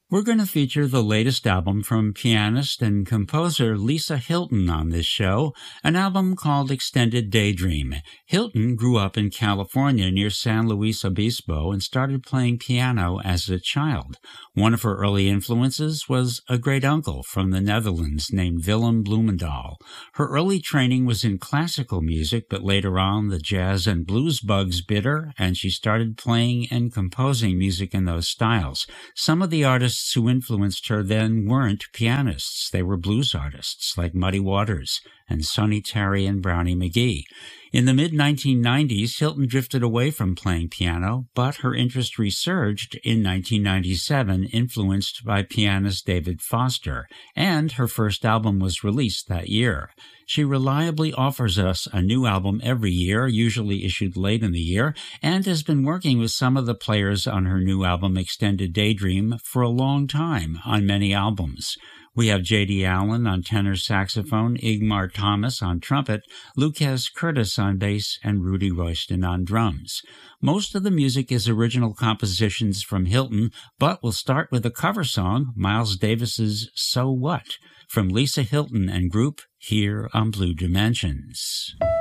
We're going to feature the latest album from pianist and composer Lisa Hilton on this show, an album called Extended Daydream. Hilton grew up in California near San Luis Obispo and started playing piano as a child. One of her early influences was a great uncle from the Netherlands named Willem Bloemendaal. Her early training was in classical music, but later on the jazz and blues bugs bit her, and she started playing and composing music in those styles. Some of the artists who influenced her then weren't pianists. They were blues artists like Muddy Waters and Sonny Terry and Brownie McGhee. In the mid-1990s, Hilton drifted away from playing piano, but her interest resurged in 1997, influenced by pianist David Foster, and her first album was released that year. She reliably offers us a new album every year, usually issued late in the year, and has been working with some of the players on her new album Extended Daydream for a long time on many albums. We have J.D. Allen on tenor saxophone, Ingmar Thomas on trumpet, Lucas Curtis on bass, and Rudy Royston on drums. Most of the music is original compositions from Hilton, but we'll start with a cover song, Miles Davis's So What, from Lisa Hilton and group here on Blue Dimensions.